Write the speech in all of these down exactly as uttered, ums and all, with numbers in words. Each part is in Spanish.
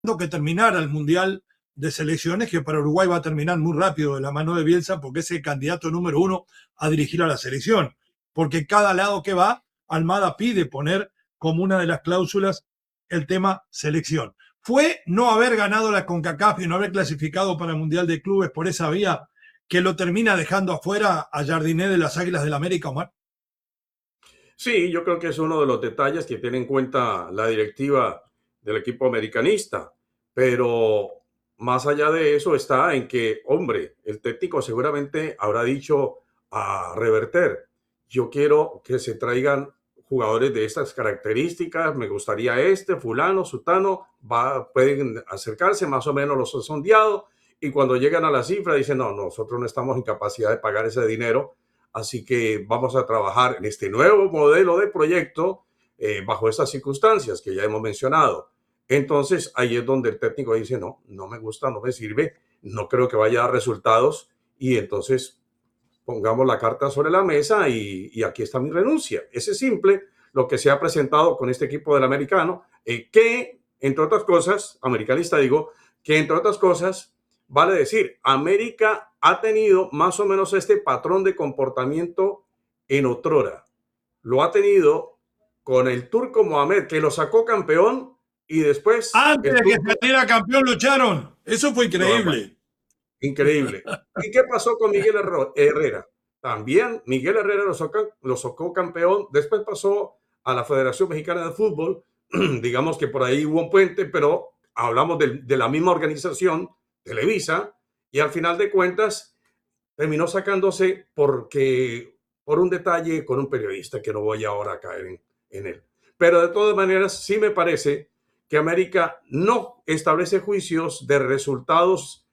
que terminara el Mundial de Selecciones, que para Uruguay va a terminar muy rápido de la mano de Bielsa, porque es el candidato número uno a dirigir a la selección. Porque cada lado que va, Almada pide poner como una de las cláusulas el tema selección. ¿Fue no haber ganado la CONCACAF y no haber clasificado para el Mundial de Clubes por esa vía que lo termina dejando afuera a Jardiné de las Águilas del América, Omar? Sí, yo creo que es uno de los detalles que tiene en cuenta la directiva del equipo americanista, pero más allá de eso está en que, hombre, el técnico seguramente habrá dicho a reverter, yo quiero que se traigan jugadores de estas características, me gustaría este, fulano, sutano, va, pueden acercarse, más o menos los han sondeado, y cuando llegan a la cifra dicen, no, nosotros no estamos en capacidad de pagar ese dinero, así que vamos a trabajar en este nuevo modelo de proyecto eh, bajo estas circunstancias que ya hemos mencionado. Entonces, ahí es donde el técnico dice, no, no me gusta, no me sirve, no creo que vaya a dar resultados, y entonces pongamos la carta sobre la mesa y, y aquí está mi renuncia. Ese es simple lo que se ha presentado con este equipo del americano, eh, que, entre otras cosas, americanista digo, que entre otras cosas, vale decir, América ha tenido más o menos este patrón de comportamiento en otrora. Lo ha tenido con el Turco Mohamed, que lo sacó campeón y después... Antes de que turco... saliera campeón lucharon. Eso fue increíble. No, increíble. ¿Y qué pasó con Miguel Herrera? También Miguel Herrera lo sacó, lo sacó campeón, después pasó a la Federación Mexicana de Fútbol, digamos que por ahí hubo un puente, pero hablamos de, de la misma organización, Televisa, y al final de cuentas terminó sacándose porque por un detalle con un periodista que no voy ahora a caer en, en él. Pero de todas maneras, sí me parece que América no establece juicios de resultados,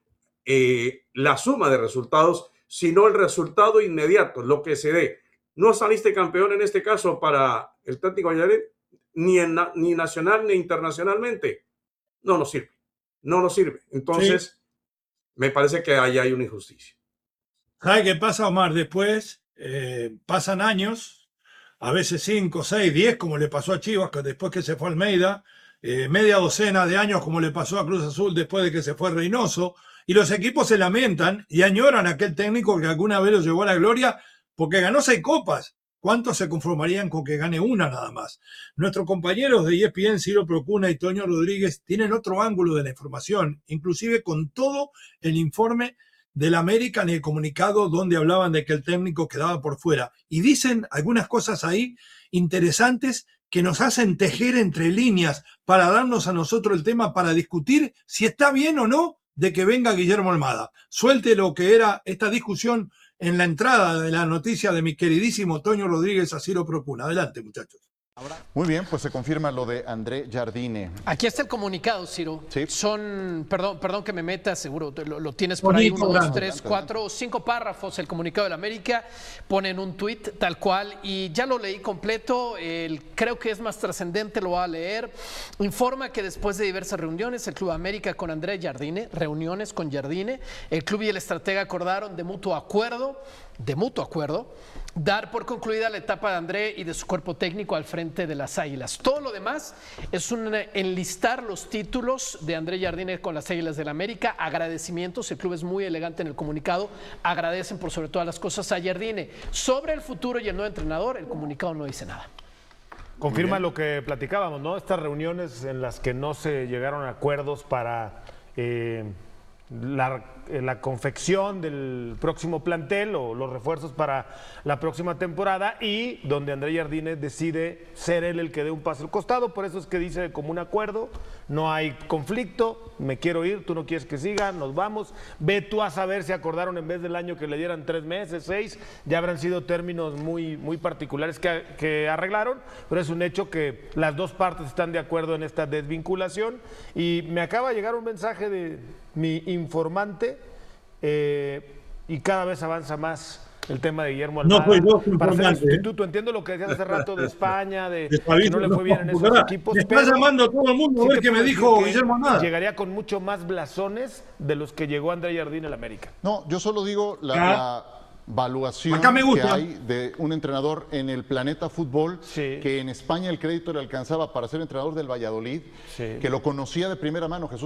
eh, la suma de resultados, sino el resultado inmediato, lo que se dé. No saliste campeón en este caso para el técnico Yaret, ni, en, ni nacional ni internacionalmente. No nos sirve. No nos sirve. Entonces, sí, me parece que ahí hay una injusticia. ¿Sabe qué pasa, Omar? Después eh, pasan años, a veces cinco, seis, diez, como le pasó a Chivas, que después que se fue Almeida, eh, media docena de años, como le pasó a Cruz Azul después de que se fue Reynoso, y los equipos se lamentan y añoran a aquel técnico que alguna vez los llevó a la gloria porque ganó seis copas. ¿Cuántos se conformarían con que gane una nada más? Nuestros compañeros de E S P N, Ciro Procuna y Toño Rodríguez, tienen otro ángulo de la información, inclusive con todo el informe del América en el comunicado donde hablaban de que el técnico quedaba por fuera. Y dicen algunas cosas ahí interesantes que nos hacen tejer entre líneas para darnos a nosotros el tema para discutir si está bien o no de que venga Guillermo Almada. Suelte lo que era esta discusión en la entrada de la noticia de mi queridísimo Toño Rodríguez a Ciro Procuna. Adelante, muchachos. Muy bien, pues se confirma lo de André Jardine. Aquí está el comunicado, Ciro. Sí. Son, perdón, perdón que me meta, seguro lo, lo tienes por ahí, uno, dos, tres, cuatro, cinco párrafos. El comunicado de la América pone en un tuit tal cual y ya lo leí completo. El, creo que es más trascendente, lo va a leer. Informa que después de diversas reuniones, el Club América con André Jardine, reuniones con Jardine, el club y el estratega acordaron de mutuo acuerdo, de mutuo acuerdo, dar por concluida la etapa de André y de su cuerpo técnico al frente de las Águilas. Todo lo demás es un enlistar los títulos de André Jardine con las Águilas del la América, agradecimientos, el club es muy elegante en el comunicado, agradecen por sobre todas las cosas a Jardine. Sobre el futuro y el nuevo entrenador, el comunicado no dice nada. Confirma lo que platicábamos, ¿no? Estas reuniones en las que no se llegaron a acuerdos para eh, la, la confección del próximo plantel o los refuerzos para la próxima temporada y donde André Jardine decide ser él el que dé un paso al costado, por eso es que dice como un acuerdo, no hay conflicto, me quiero ir, tú no quieres que siga, nos vamos, ve tú a saber si acordaron en vez del año que le dieran tres meses, seis, ya habrán sido términos muy, muy particulares que, que arreglaron, pero es un hecho que las dos partes están de acuerdo en esta desvinculación y me acaba de llegar un mensaje de mi informante eh, y cada vez avanza más el tema de Guillermo Almada. No fue yo para ser informante, sustituto. ¿eh? Entiendo lo que decías hace rato de España, de Despaviso, que no le fue bien en esos no, equipos. me está pero llamando a todo el mundo sí a ver qué me dijo Guillermo Almada. Llegaría con mucho más blasones de los que llegó André Jardine al América. No, yo solo digo la, ¿Ah? la, valuación Acá me que gusta. hay de un entrenador en el Planeta Fútbol, Sí. que en España el crédito le alcanzaba para ser entrenador del Valladolid, Sí. que lo conocía de primera mano Jesús